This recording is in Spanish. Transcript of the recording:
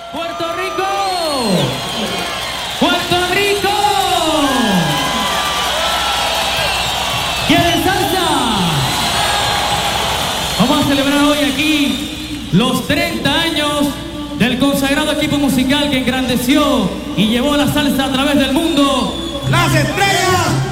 Puerto Rico. Puerto Rico. ¿Quieren salsa? Vamos a celebrar hoy aquí los 30 años del consagrado equipo musical que engrandeció y llevó la salsa a través del mundo. Las Estrellas